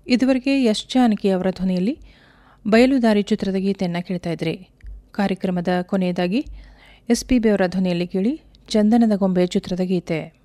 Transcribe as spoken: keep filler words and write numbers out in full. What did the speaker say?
ಇದುವರೆಗೆ ಎಸ್ ಜಾನಕಿ ಅವರ ಧ್ವನಿಯಲ್ಲಿ ಬಯಲುದಾರಿ ಚಿತ್ರದ ಗೀತೆಯನ್ನು ಕೇಳ್ತಾ ಇದ್ರಿ. ಕಾರ್ಯಕ್ರಮದ ಕೊನೆಯದಾಗಿ ಎಸ್ ಪಿ ಬಿ ಅವರ ಧ್ವನಿಯಲ್ಲಿ ಕೇಳಿ ಚಂದನದ ಗೊಂಬೆ ಚಿತ್ರದ ಗೀತೆ.